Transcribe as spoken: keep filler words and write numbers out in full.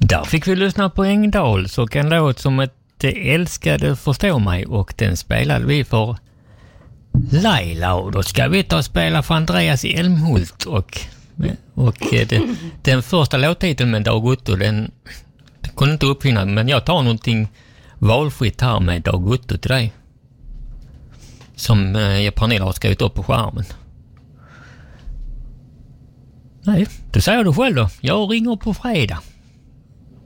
Där fick vi lyssna på Engdahl, så en låt som ett älskade förstå mig, och den spelade vi för Laila, och då ska vi ta och spela för Andreas i Älmhult, och, och det, den första låttiteln med Dag Otto, den kunde inte uppfinna, men jag tar någonting valfritt här med Dag Otto till dig som eh, Pernilla har skrivit upp på skärmen. Nej, det säger du själv då. Jag ringer på fredag.